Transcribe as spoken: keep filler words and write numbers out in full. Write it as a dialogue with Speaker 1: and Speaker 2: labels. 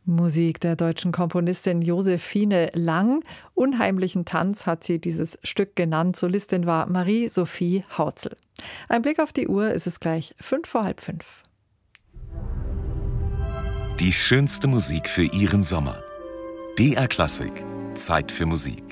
Speaker 1: Musik der deutschen Komponistin Josephine Lang. Unheimlichen Tanz hat sie dieses Stück genannt. Solistin war Marie-Sophie Hautzel. Ein Blick auf die Uhr, ist es gleich fünf vor halb fünf.
Speaker 2: Die schönste Musik für Ihren Sommer. B R Klassik. Zeit für Musik.